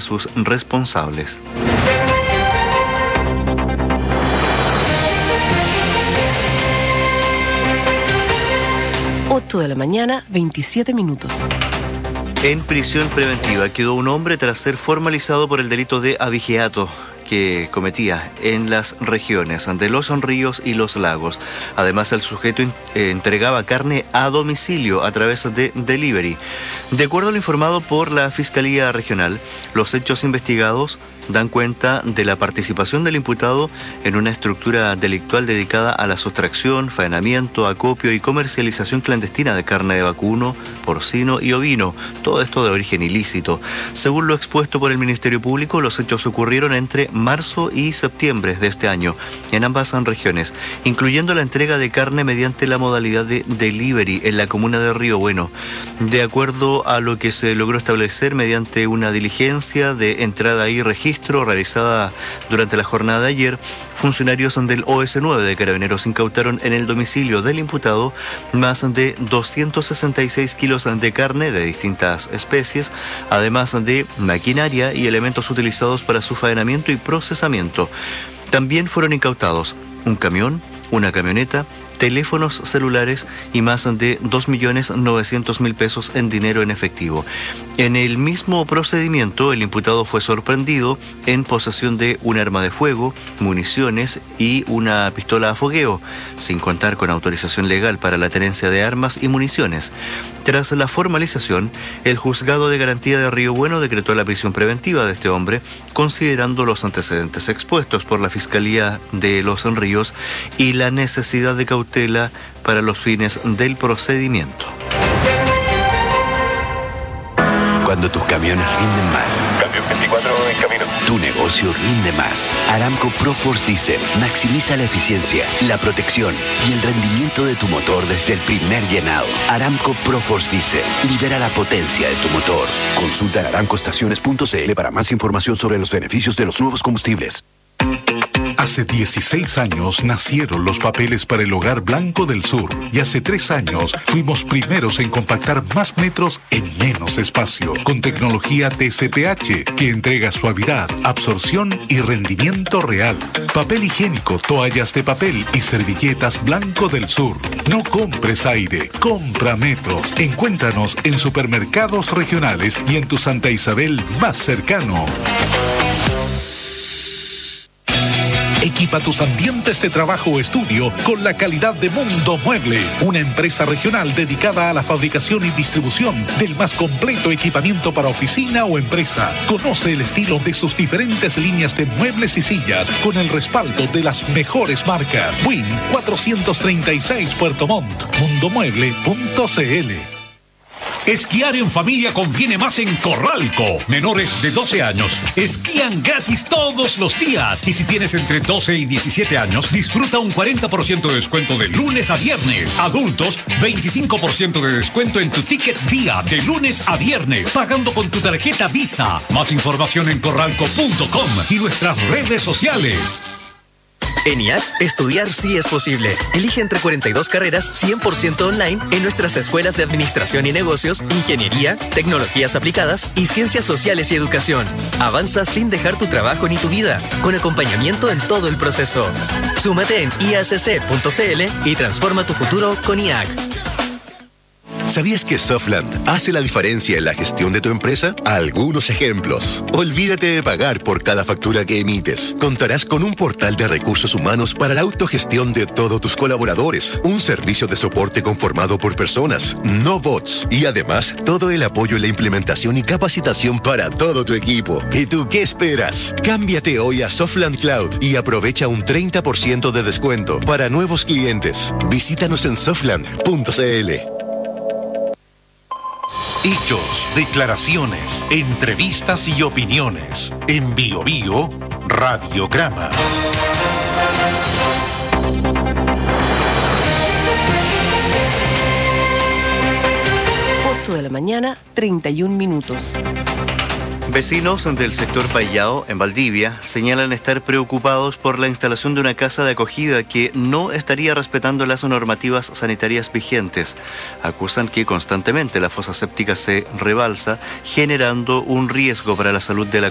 sus responsables. 8 de la mañana, 27 minutos. En prisión preventiva quedó un hombre tras ser formalizado por el delito de abigeato que cometía en las regiones de Los Ríos y Los Lagos. Además, el sujeto entregaba carne a domicilio a través de delivery. De acuerdo a lo informado por la Fiscalía Regional, los hechos investigados dan cuenta de la participación del imputado en una estructura delictual dedicada a la sustracción, faenamiento, acopio y comercialización clandestina de carne de vacuno, porcino y ovino, todo esto de origen ilícito. Según lo expuesto por el Ministerio Público, los hechos ocurrieron entre marzo y septiembre de este año en ambas regiones, incluyendo la entrega de carne mediante la modalidad de delivery en la comuna de Río Bueno. De acuerdo a lo que se logró establecer mediante una diligencia de entrada y registro realizada durante la jornada de ayer, funcionarios del OS9 de Carabineros incautaron en el domicilio del imputado más de 266 kilos de carne de distintas especies, además de maquinaria y elementos utilizados para su faenamiento y procesamiento. También fueron incautados un camión, una camioneta, teléfonos celulares y más de 2.900.000 pesos en dinero en efectivo. En el mismo procedimiento, el imputado fue sorprendido en posesión de un arma de fuego, municiones y una pistola a fogueo, sin contar con autorización legal para la tenencia de armas y municiones. Tras la formalización, el Juzgado de Garantía de Río Bueno decretó la prisión preventiva de este hombre, considerando los antecedentes expuestos por la Fiscalía de Los Ríos y la necesidad de cautela para los fines del procedimiento. Cuando tus camiones rinden más. Cambio 24 en camino. Tu negocio rinde más. Aramco ProForce Diesel maximiza la eficiencia, la protección y el rendimiento de tu motor desde el primer llenado. Aramco ProForce Diesel libera la potencia de tu motor. Consulta en aramcoestaciones.cl para más información sobre los beneficios de los nuevos combustibles. Hace 16 años nacieron los papeles para el Hogar Blanco del Sur y hace 3 años fuimos primeros en compactar más metros en menos espacio con tecnología TCPH que entrega suavidad, absorción y rendimiento real. Papel higiénico, toallas de papel y servilletas Blanco del Sur. No compres aire, compra metros. Encuéntranos en supermercados regionales y en tu Santa Isabel más cercano. Equipa tus ambientes de trabajo o estudio con la calidad de Mundo Mueble, una empresa regional dedicada a la fabricación y distribución del más completo equipamiento para oficina o empresa. Conoce el estilo de sus diferentes líneas de muebles y sillas con el respaldo de las mejores marcas. Win 436 Puerto Montt, mundomueble.cl. Esquiar en familia conviene más en Corralco. Menores de 12 años esquían gratis todos los días. Y si tienes entre 12 y 17 años, disfruta un 40% de descuento de lunes a viernes. Adultos, 25% de descuento en tu ticket día de lunes a viernes, pagando con tu tarjeta Visa. Más información en corralco.com y nuestras redes sociales. En IAC, estudiar sí es posible. Elige entre 42 carreras 100% online en nuestras escuelas de Administración y Negocios, Ingeniería, Tecnologías Aplicadas y Ciencias Sociales y Educación. Avanza sin dejar tu trabajo ni tu vida, con acompañamiento en todo el proceso. Súmate en iacc.cl y transforma tu futuro con IAC. ¿Sabías que Softland hace la diferencia en la gestión de tu empresa? Algunos ejemplos. Olvídate de pagar por cada factura que emites. Contarás con un portal de recursos humanos para la autogestión de todos tus colaboradores. Un servicio de soporte conformado por personas, no bots. Y además, todo el apoyo en la implementación y capacitación para todo tu equipo. ¿Y tú qué esperas? Cámbiate hoy a Softland Cloud y aprovecha un 30% de descuento para nuevos clientes. Visítanos en softland.cl. Hechos, declaraciones, entrevistas y opiniones. En Bio Bio, Radiograma. De la mañana, 31 minutos. Vecinos del sector Payao, en Valdivia, señalan estar preocupados por la instalación de una casa de acogida que no estaría respetando las normativas sanitarias vigentes. Acusan que constantemente la fosa séptica se rebalsa, generando un riesgo para la salud de la